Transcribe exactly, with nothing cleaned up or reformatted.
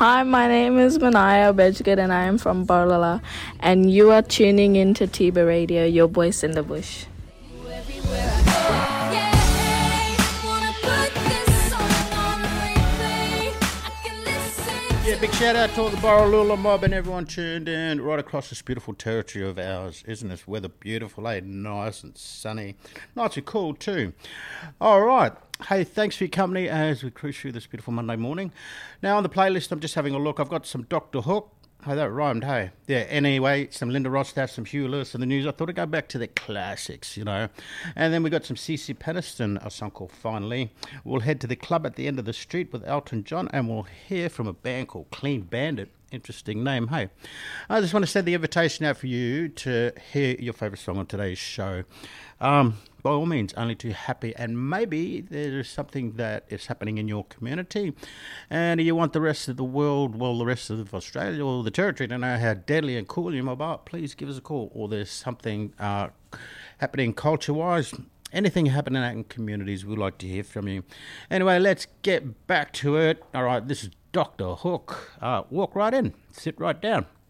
Hi, my name is Manaya Bejgid and I am from Barlala, and you are tuning in to Tiba Radio, your voice in the bush. Yeah, big shout out to all the Borroloola mob and everyone tuned in right across this beautiful territory of ours. Isn't this weather beautiful, eh? Nice and sunny. Nice and cool too. All right. Hey, thanks for your company as we cruise through this beautiful Monday morning. Now on the playlist, I'm just having a look. I've got some Doctor Hook. Hey, that rhymed, hey. Yeah, anyway, some Linda Ronstadt, some Hugh Lewis in the news. I thought I'd go back to the classics, you know. And then we got some C C Peniston, a song called Finally. We'll head to the club at the end of the street with Elton John, and we'll hear from a band called Clean Bandit. Interesting name, hey. I just want to send the invitation out for you to hear your favourite song on today's show. Um, by all means, only too happy. And maybe there's something that is happening in your community and you want the rest of the world, well, the rest of Australia or the territory to know how deadly and cool you are, please give us a call. Or there's something uh, happening culture-wise. Anything happening out in communities, we'd like to hear from you. Anyway, let's get back to it. All right, this is Doctor Hook. Uh, walk right in. Sit right down.